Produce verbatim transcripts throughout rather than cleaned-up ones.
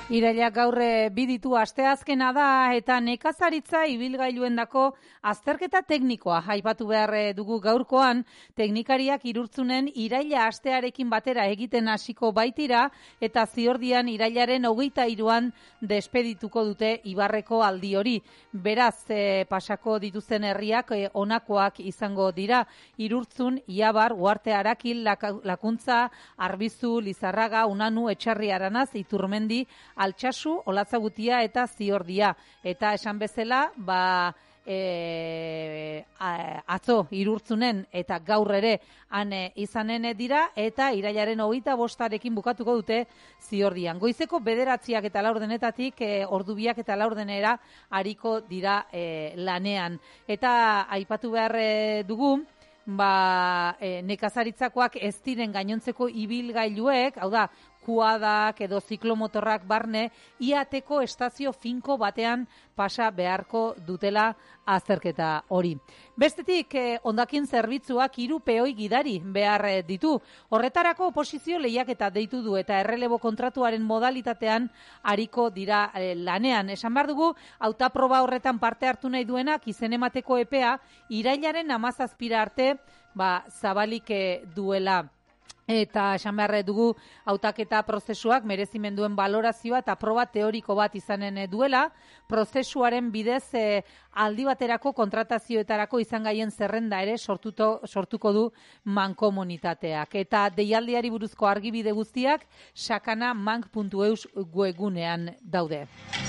Irailak gaur biditu asteazkena da eta nekazaritza ibilgailuendako azterketa teknikoa aipatu behar dugu gaurkoan. Teknikariak Irurtzunen iraila astearekin batera egiten hasiko baitira eta Ziordian irailaren hogeita hiruan despedituko dute Ibarreko aldi hori. Beraz, eh, pasako dituzten herriak eh, onakoak izango dira. Irurtzun, Iabar, Uarte Arakil, Lakuntza, Arbizu, Lizarraga, Unanu, Etxarri Aranaz, Iturmendi, Altsasu, Olatzagutia eta Ziordia. Eta esan bezala, ba, e, a, atzo Irurtzunen eta gaur ere han izanen dira eta irailaren hogeita bostarekin bukatuko dute Ziordian. Goizeko bederatziak eta laurdenetatik e, ordubiak eta laurdenera ariko dira e, lanean. Eta aipatu behar e, dugu, ba, e, nekazaritzakoak ez diren gainontzeko ibilgailuek, hau da, kuadak edo ziklomotorrak barne, iateko estazio finko batean pasa beharko dutela azterketa hori. Bestetik, eh, hondakin zerbitzuak hiru peoi gidari behar eh, ditu. Horretarako oposizio lehiaketa deitu du eta errelebo kontratuaren modalitatean ariko dira eh, lanean. Esan behar dugu, hautaproba horretan parte hartu nahi duenak izen emateko epea irailaren hamazazpira arte ba, zabalik eh, duela. Eta esan behar dugu hautaketa prozesuak merezimenduen balorazioa eta proba teoriko bat izanen duela, prozesuaren bidez e, aldi baterako kontratazioetarako izan gaien zerrenda ere sortuto, sortuko du mankomunitateak. Eta deialdiari buruzko argibide guztiak sakana mank puntu eus webgunean daude.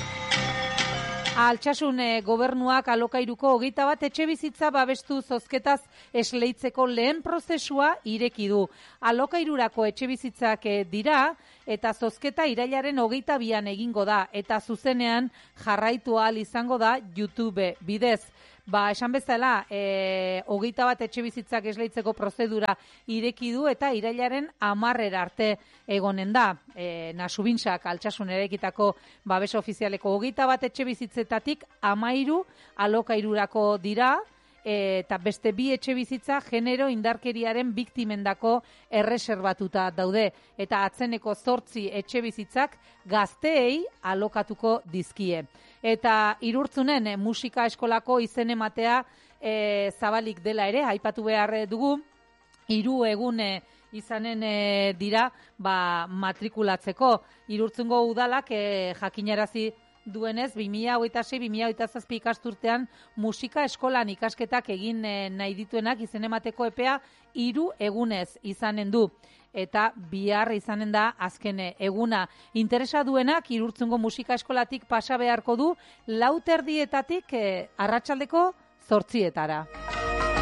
Altsasun gobernuak alokairuko hogeita bat etxe bizitza babestu zozketaz esleitzeko lehen prozesua ireki du. Alokairurako etxe bizitzak dira eta zozketa irailaren hogeita bian egingo da eta zuzenean jarraitu ahal izango da YouTube bidez. Ba, esan bezala, e, hogeita bat etxe bizitzak esleitzeko prozedura ireki du eta irailaren hamarrera arte egonen da. E, Nasubintxak Altsasun erekitako babes ofizialeko hogeita bat etxe bizitzetatik hamairu alokairurako dira, eta beste bi etxe bizitza genero indarkeriaren biktimendako erreserbatuta daude. Eta atzeneko zortzi etxe bizitzak gazteei alokatuko dizkie. Eta Irurtzunen e, musika eskolako izen ematea e, zabalik dela ere, aipatu behar dugu, hiru egun e, izanen e, dira ba, matrikulatzeko. Irurtzungo udalak e, jakinarazi duenez, bi mila hogeita sei bi mila hogeita zazpi ikasturtean musika eskolan ikasketak egin e, nahi dituenak izen emateko epea hiru egunez izanen du. Eta bihar izanen da azken eguna. Interesa duenak Irurtzungo musika eskolatik pasa beharko du lau terdietatik e, arratsaldeko zortzietara.